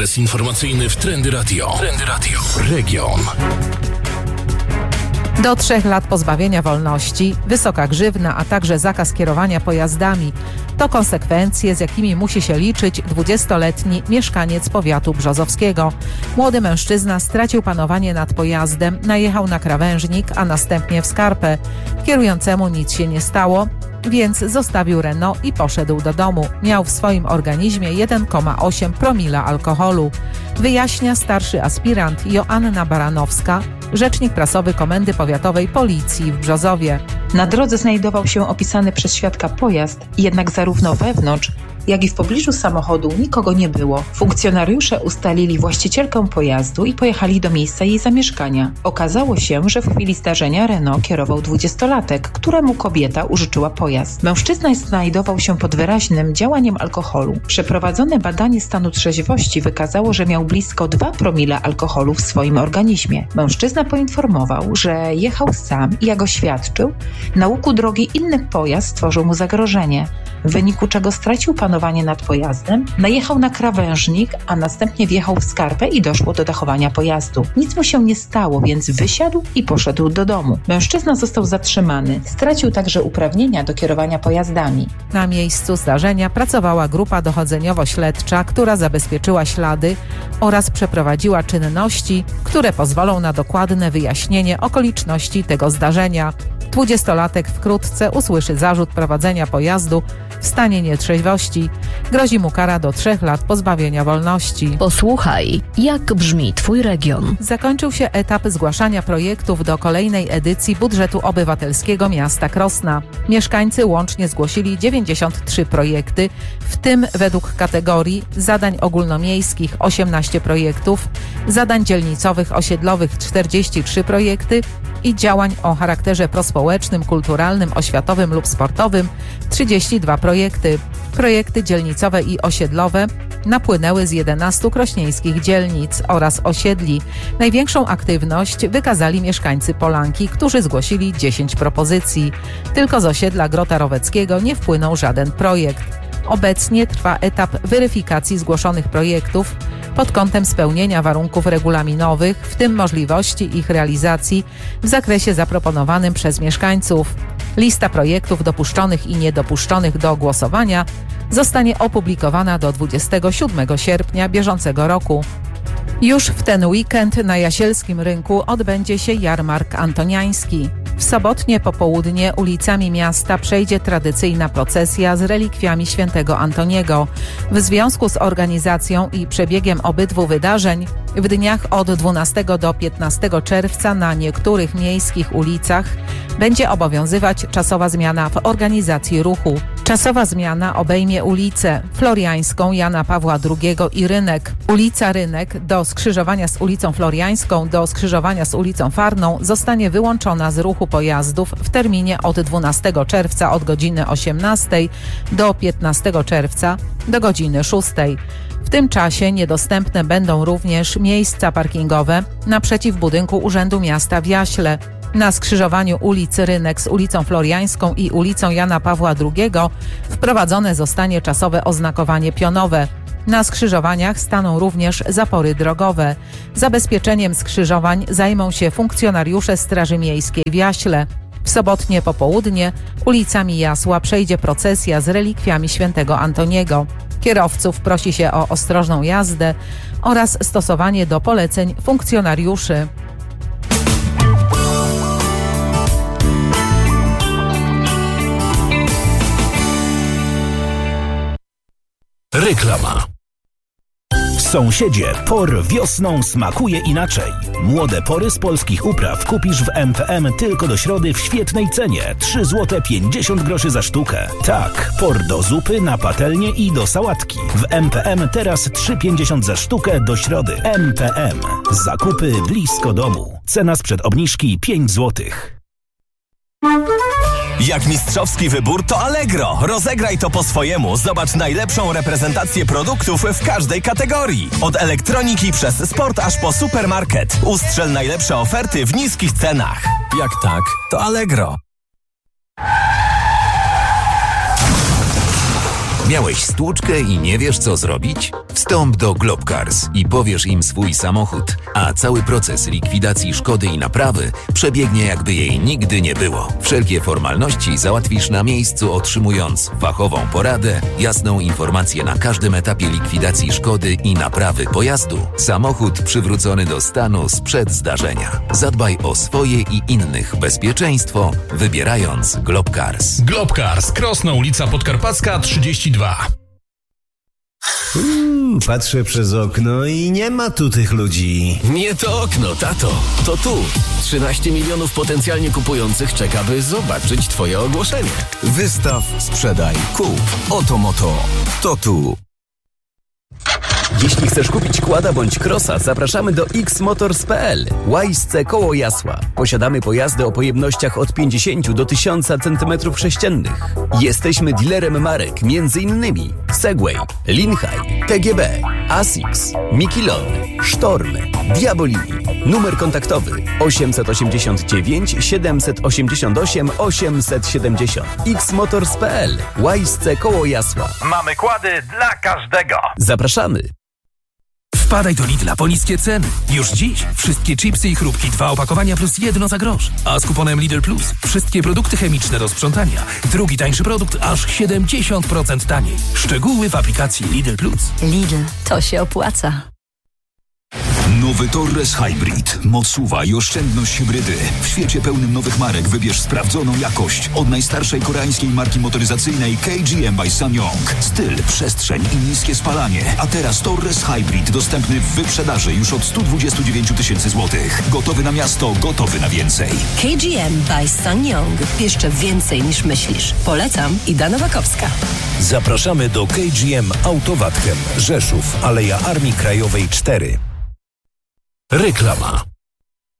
Adres informacyjny w Trendy Radio. Trendy Radio. Region. Do 3 lat pozbawienia wolności, wysoka grzywna, a także zakaz kierowania pojazdami to konsekwencje, z jakimi musi się liczyć 20-letni mieszkaniec powiatu brzozowskiego. Młody mężczyzna stracił panowanie nad pojazdem, najechał na krawężnik, a następnie w skarpę. Kierującemu nic się nie stało, więc zostawił Renault i poszedł do domu. Miał w swoim organizmie 1,8 promila alkoholu. Wyjaśnia starszy aspirant Joanna Baranowska, rzecznik prasowy Komendy Powiatowej Policji w Brzozowie. Na drodze znajdował się opisany przez świadka pojazd, jednak zarówno wewnątrz, jak i w pobliżu samochodu nikogo nie było. Funkcjonariusze ustalili właścicielkę pojazdu i pojechali do miejsca jej zamieszkania. Okazało się, że w chwili zdarzenia Renault kierował 20-latek, któremu kobieta użyczyła pojazd. Mężczyzna znajdował się pod wyraźnym działaniem alkoholu. Przeprowadzone badanie stanu trzeźwości wykazało, że miał blisko 2 promile alkoholu w swoim organizmie. Mężczyzna poinformował, że jechał sam i jak oświadczył, na łuku drogi inny pojazd stworzył mu zagrożenie, w wyniku czego stracił panowanie nad pojazdem, najechał na krawężnik, a następnie wjechał w skarpę i doszło do dachowania pojazdu. Nic mu się nie stało, więc wysiadł i poszedł do domu. Mężczyzna został zatrzymany. Stracił także uprawnienia do kierowania pojazdami. Na miejscu zdarzenia pracowała grupa dochodzeniowo-śledcza, która zabezpieczyła ślady oraz przeprowadziła czynności, które pozwolą na dokładne wyjaśnienie okoliczności tego zdarzenia. 20-latek wkrótce usłyszy zarzut prowadzenia pojazdu w stanie nietrzeźwości. Grozi mu kara do 3 lat pozbawienia wolności. Posłuchaj, jak brzmi Twój region. Zakończył się etap zgłaszania projektów do kolejnej edycji budżetu obywatelskiego miasta Krosna. Mieszkańcy łącznie zgłosili 93 projekty, w tym według kategorii zadań ogólnomiejskich 18 projektów, zadań dzielnicowych osiedlowych 43 projekty i działań o charakterze prospołecznym, kulturalnym, oświatowym lub sportowym 32 projekty. Projekty dzielnicowe i osiedlowe napłynęły z 11 krośnieńskich dzielnic oraz osiedli. Największą aktywność wykazali mieszkańcy Polanki, którzy zgłosili 10 propozycji. Tylko z osiedla Grota Roweckiego nie wpłynął żaden projekt. Obecnie trwa etap weryfikacji zgłoszonych projektów pod kątem spełnienia warunków regulaminowych, w tym możliwości ich realizacji w zakresie zaproponowanym przez mieszkańców. Lista projektów dopuszczonych i niedopuszczonych do głosowania zostanie opublikowana do 27 sierpnia bieżącego roku. Już w ten weekend na Jasielskim Rynku odbędzie się jarmark antoniański. W sobotnie popołudnie ulicami miasta przejdzie tradycyjna procesja z relikwiami świętego Antoniego. W związku z organizacją i przebiegiem obydwu wydarzeń w dniach od 12 do 15 czerwca na niektórych miejskich ulicach będzie obowiązywać czasowa zmiana w organizacji ruchu. Czasowa zmiana obejmie ulicę Floriańską Jana Pawła II i Rynek. Ulica Rynek do skrzyżowania z ulicą Floriańską do skrzyżowania z ulicą Farną zostanie wyłączona z ruchu pojazdów w terminie od 12 czerwca od godziny 18 do 15 czerwca do godziny 6. W tym czasie niedostępne będą również miejsca parkingowe naprzeciw budynku Urzędu Miasta w Jaśle. Na skrzyżowaniu ulicy Rynek z ulicą Floriańską i ulicą Jana Pawła II wprowadzone zostanie czasowe oznakowanie pionowe. Na skrzyżowaniach staną również zapory drogowe. Zabezpieczeniem skrzyżowań zajmą się funkcjonariusze Straży Miejskiej w Jaśle. W sobotnie popołudnie ulicami Jasła przejdzie procesja z relikwiami świętego Antoniego. Kierowców prosi się o ostrożną jazdę oraz stosowanie do poleceń funkcjonariuszy. Reklama. Sąsiedzie, por wiosną smakuje inaczej. Młode pory z polskich upraw kupisz w MPM tylko do środy w świetnej cenie. 3 zł 50 groszy za sztukę. Tak, por do zupy, na patelnię i do sałatki. W MPM teraz 3,50 za sztukę do środy. MPM. Zakupy blisko domu. Cena sprzed obniżki 5 zł. Jak mistrzowski wybór, to Allegro. Rozegraj to po swojemu. Zobacz najlepszą reprezentację produktów w każdej kategorii. Od elektroniki przez sport aż po supermarket. Ustrzel najlepsze oferty w niskich cenach. Jak tak, to Allegro. Miałeś stłuczkę i nie wiesz, co zrobić? Wstąp do Globcars i powiesz im swój samochód, a cały proces likwidacji szkody i naprawy przebiegnie, jakby jej nigdy nie było. Wszelkie formalności załatwisz na miejscu, otrzymując fachową poradę, jasną informację na każdym etapie likwidacji szkody i naprawy pojazdu. Samochód przywrócony do stanu sprzed zdarzenia. Zadbaj o swoje i innych bezpieczeństwo, wybierając Globcars. Globcars, Krosno, ulica Podkarpacka 32. Patrzę przez okno i nie ma tu tych ludzi. Nie to okno, tato. To tu. 13 milionów potencjalnie kupujących czeka, by zobaczyć twoje ogłoszenie. Wystaw, sprzedaj, kup. Oto moto. To tu. Jeśli chcesz kupić Quada bądź Crossa, zapraszamy do xmotors.pl. Łajsce koło Jasła. Posiadamy pojazdy o pojemnościach od 50 do 1000 cm3. Jesteśmy dealerem marek m.in. Segway, Linhai, TGB, Asics, Mikilon, Storm, Diabolini. Numer kontaktowy 889 788 870. xmotors.pl. Łajsce koło Jasła. Mamy kłady dla każdego. Zapraszamy. Wpadaj do Lidla po niskie ceny. Już dziś wszystkie chipsy i chrupki 2 opakowania plus 1 za grosz. A z kuponem Lidl Plus wszystkie produkty chemiczne do sprzątania. Drugi tańszy produkt aż 70% taniej. Szczegóły w aplikacji Lidl Plus. Lidl, to się opłaca. Nowy Torres Hybrid. Moc SUV i oszczędność hybrydy. W świecie pełnym nowych marek wybierz sprawdzoną jakość od najstarszej koreańskiej marki motoryzacyjnej KGM by SsangYong. Styl, przestrzeń i niskie spalanie. A teraz Torres Hybrid dostępny w wyprzedaży już od 129 000 złotych. Gotowy na miasto, gotowy na więcej. KGM by SsangYong. Jeszcze więcej niż myślisz. Polecam. Ida Nowakowska. Zapraszamy do KGM Autowatchem, Rzeszów, Aleja Armii Krajowej 4. Reklama.